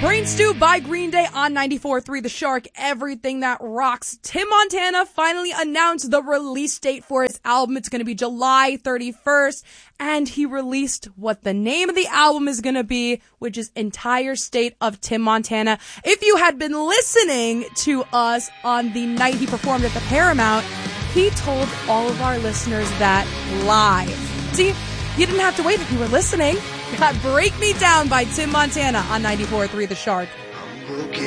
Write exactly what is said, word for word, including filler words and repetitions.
Brain Stew by Green Day on ninety-four point three The Shark, everything that rocks. Tim Montana finally announced the release date for his album. It's going to be July thirty-first, and he released what the name of the album is going to be, which is Entire State of Tim Montana. If you had been listening to us on the night he performed at the Paramount, he told all of our listeners that live. See, you didn't have to wait if you were listening. Got Break Me Down by Tim Montana on ninety-four point three The Shark.